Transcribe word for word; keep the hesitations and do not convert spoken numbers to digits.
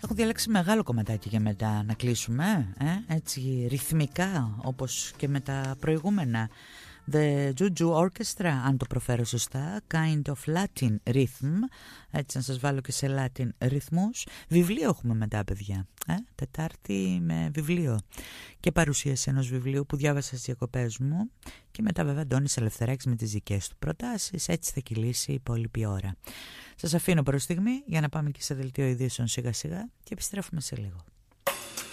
έχω διαλέξει μεγάλο κομματάκι για μετά να κλείσουμε, ε? Έτσι ρυθμικά όπως και με τα προηγούμενα. The Juju Orchestra, αν το προφέρω σωστά, Kind of Latin Rhythm, έτσι να σας βάλω και σε Latin ρυθμούς. Βιβλίο έχουμε μετά, παιδιά, ε? Τετάρτη με βιβλίο και παρουσίαση ενός βιβλίου που διάβασα στις διακοπές μου και μετά βέβαια Αντώνης Ελευθεράκης με τις δικές του προτάσεις. Έτσι θα κυλήσει η υπόλοιπη ώρα. Σας αφήνω προς στιγμή για να πάμε και σε δελτίο ειδήσεων σιγά σιγά και επιστρέφουμε σε λίγο.